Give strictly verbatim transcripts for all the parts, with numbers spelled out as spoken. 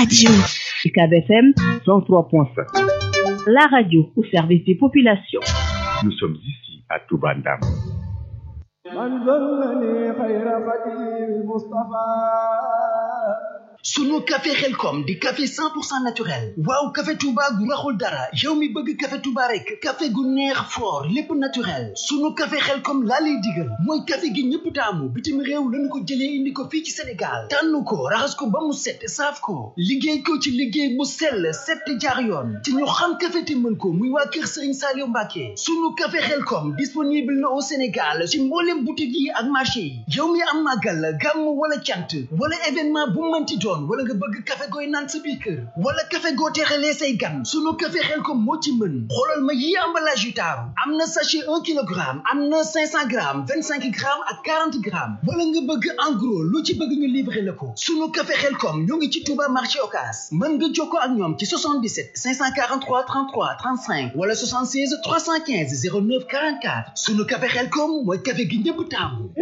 radio. U C A B F M cent trois point cinq. La radio au service des populations. Nous sommes ici à Touba Ndam. sunu café Xelkom di café cent pour cent naturel waaw café Touba gu raxul dara yow mi bëgg café Touba rek café gu neex fort lépp naturel sunu café Xelkom laa lay digal mooy café gi ñëpp taamu bitim réew lañu ko jëlee indi ko fii ci Sénégal tànn ko raxas ko ba mu set saaf ko liggéey ko ci liggéey mu sell set jaar yoon ci ñu xam café te mën ko muy waa kër Serigne Saliou Mbacké sunu café Xelkom disponible na au Sénégal ci mboolem boutique yi ak marché yi yow mi am màggal gàmm wala cant wala événement bu mënti doon wala nga bëgg café gooy naan sa biir kër wala café goo teexalee say gan sunu café Xelkom moo ci mën xoolal ma yi emballage yu taaru am na sachet un kilogramme am na cinq cents grammes vingt cinq grammes ak quarante grammes wala nga bëgg en gros lu ci bëgg ñu livrer la ko sunu café Xelkom ñoo ngi ci Touba marché Ocass mën nga jokkoo ak ñoom ci soixante-dix-sept cinq cent quarante-trois trente-trois trente-cinq wala soixante-seize trois cent quinze zéro neuf quarante-quatre sunu café Xelkom mooy café gi ñëpp taamu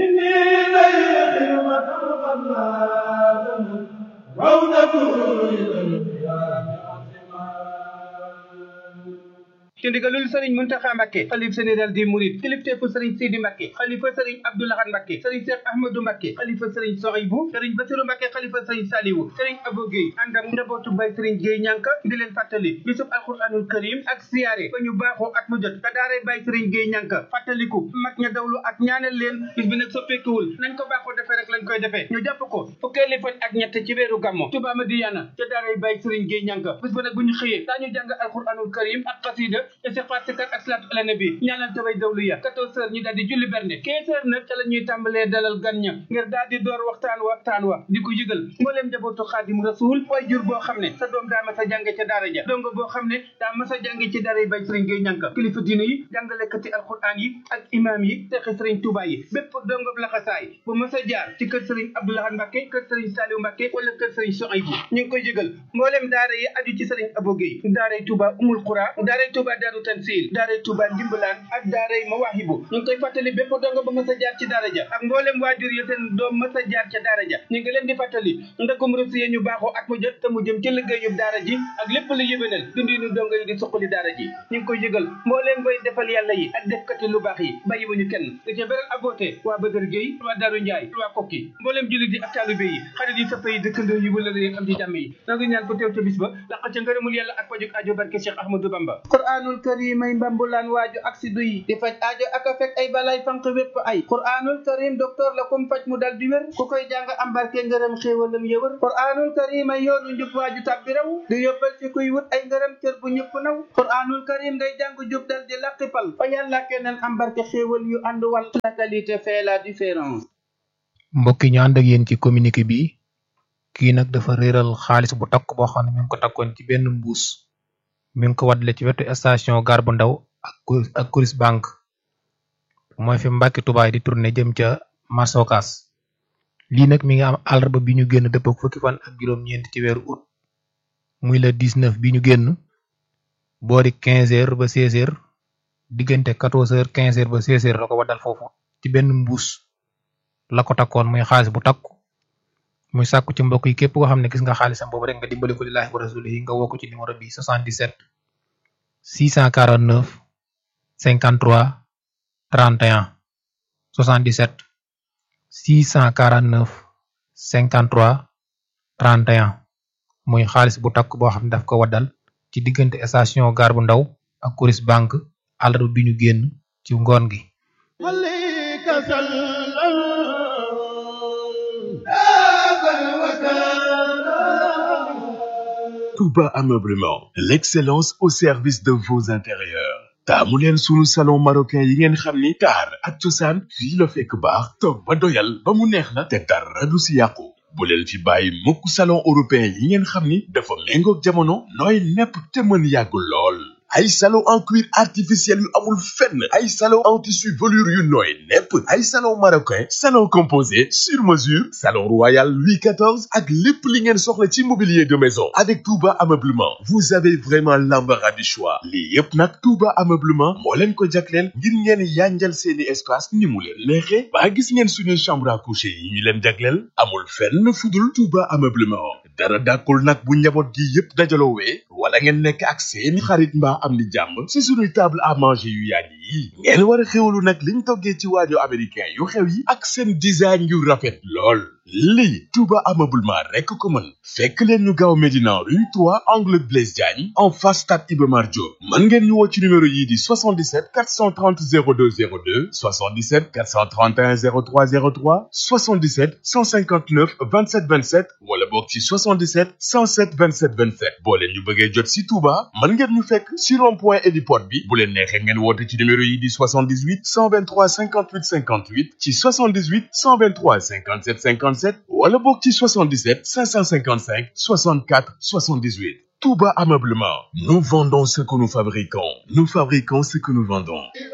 ci ndigalul Serigne Mountakha Mbacké xalif général des Mourides kilifteefu Serigne Sidi Mbacké xalifa Serigne Abdou Lahad Mbacké Serigne Cheikh Ahmadou Mbacké xalifa Serigne Souhaïbou Serigne Bassirou Mbacké xalifa Serigne Saliou Serigne Abou Guèye ànd ak njabootu Baye Serigne Guèye ñànka di leen fàttali bisub alquranul karim ak siyaare ba ñu baaxoo at mu jot ka daaree Baye Serigne Guèye ñànka fàttaliku mag ña dawlu ak ñaanal leen bis bi nag soppeekuwul nañ ko baaxoo defee rek lañ koy defee ñu jàpp ko fukkeeli fan ak ñett ci weeru gàmmo Touba Madiyana ca daaree Baye Serigne Guèye ñànka bis ba nag bu ñu xëyee daañu jàng alquranul karim ak xasida istighfar ak salaatu ala nabi ñaanal tabay dawlu ya quatorze heures ñu daal di julli berne quinze heures nag ca la ñuy tàmbalee dalal gan ña ngir daal di door waxtaan waxtaan wa di ko yëgal mbooleem njabootu Xaadim Rasul way jur boo xam ne sa doom daa mas a jànge ca daara ja dongo boo xam ne daa mas a jànge ci daara yi Baye Serigne Guèye ñànka kilifa diine yi jàngalekati alquran yi ak imam yi texi Serigne Touba yi bépp dongo laxasaay bu mas a jaar ci kër Serigne Abdou Lahad Mbacké kër Serigne Saliou Mbacké wala kër Serigne Souhaïbou ñu ngi koy yëgal mbooleem daara yi aju ci Serigne Abou Guèye daaray Touba Umul Qura daaray Touba Daaru Tansil daaray Touba Ndimbalaan ak daaray Mawaahibu ñu ngi koy fàttali bépp dongo ba mas a jaar ci daara ja ak mboolem waajur yi seen doom mas a jaar ca daara ja ñu ngi leen di fàttali ndakum rësiye ñu baaxoo at mu jot te mu jëm ci liggéeyub daara ji ak lépp lu yëbénal dundinu dongo yi di suqali daara ji ñu ngi koy yëgal mbooleem bay defal yàlla yi ak defkati lu baax yi bàyyiwuñu kenn di ca beral aboote waa Badar Gueye waa Daaru Njaay waa Kokki mbooleem jullit yi ak taalibe yi xarit yi sëpp yi dëkkandoo yi wala rek am di jàmm yi na nga ñaan ko teew ca bis ba laq ca ngërëmul yàlla ak pajuk aajo barke Cheikh Ahmadou Bamba Qur'anul Karim ay mbambulaan waaju aksidu yi di faj aajo ak a fekk ay balay fanq wépp ay Qur'anul Karim docteur la kum faj mu dal di wér ku koy jàng am barke ngërëm xéewalam yëwër Qur'anul Karim ay yoonu njub waaju tàbbi raw di yóbbal ci kuy wut ay ngërëm cër bu ñëpp naw Qur'anul Karim ngay jàng jub dal di laqipal fa yàlla keneen am barke xéewal yu ànd wal la qualité fait la différence. mbokk yi ñu ànd ak yéen ci communiqué bi kii nag dafa réeral xaalis bu takk boo xam ne mi ngi ko takkoon ci benn mbuus mi ngi ko waddale ci wetu station gare bu ndaw ak ak Coris Bank mooy fi Mbacké Touba di tourné jëm ca marché Ocass lii nag mi ngi am àllarba bi ñu génn dëpp ak fukki fan ak juróom-ñeent ci weeru août muy le dix-neuf bi ñu génn boori quinze heures ba seize heures diggante quatorze heures quinze heures ba seize heures la ko waddal foofu ci benn mbuus la ko takkoon muy xaalis bu takku muy sàkku ci mbokk yi képp koo xam ne gis nga xaalisam boobu rek nga dimbali ko lillahi wa rasulihi nga woo ko ci numéro bi soixante-dix-sept six cent quarante-neuf cinquante-trois trente et un soixante-dix-sept six cent quarante-neuf cinquante-trois trente et un muy xaalis bu takk boo xam ne daf ko waddal ci diggante station gare bu ndaw ak Coris Bank àllarba bi ñu génn ci ngoon gi. Touba Ameublement, l'excellence au service de vos intérieurs. taamu leen sunu salon marocain yi ngeen xam ni taar ak cosaan fii la fekk baax toog ba doyal ba mu neex la te dara du si yàqu bu leen fi bàyyi mukk salon européen yi ngeen xam ni dafa méngoog jamono nooy nepp te mën yàgg lool ay salon en cuir artificiel yu amul fenn ay salon en tissu velours yu nooy nepp ay salon marocain salon composé sur mesure salon royal Louis quatorze ak lépp li ngeen soxla ci mobilier de maison avec Touba Ameublement vous avez vraiment l'embarras du choix lii yépp nag Touba Ameublement moo leen ko jagleel ngir ngeen yanjal seeni espace ni mu leen neexee ba gis ngeen suñuy chambre à coucher yi ñu leen jagleel amul fenn fudul Touba Ameublement dara dàkkul nag bu njaboot gi yépp dajaloowee wala ngeen nekk ak seeni xarit mbaa am di jàmm ci sunuy table à manger yu yàgg yi ngeen war a xewlu nag liñ toggee ci waajo américain yu xew yi ak seen design yu rafet lool lii Touba ameublement rekk ko mën fekk leen ñu gaaw Médina rue trois angle Blaise Diagne en face stade Iba Mar Diop mën ngeen ñu woo ci numéro yii di soixante-dix-sept quatre cent trente zéro deux zéro deux soixante-dix-sept quatre cent trente et un zéro trois zéro trois soixante-dix-sept cent cinquante-neuf vingt-sept vingt-sept wala boog ci soixante-dix-sept cent sept vingt-sept vingt-sept boo leen ñu bëggee jot ci Touba mën ngeen ñu fekk ci rond-point Héliport bi bu leen neexee ngeen woote ci numéro yii di soixante-dix-huit cent vingt-trois cinquante-huit cinquante-huit ci soixante-dix-huit cent vingt-trois cinquante-sept cinquante-sept wala boog ci soixante-dix-sept cinq cent cinquante-cinq soixante-quatre soixante-dix-huit. Touba Ameublement. Nous vendons ce que nous fabriquons. Nous fabriquons ce que nous vendons.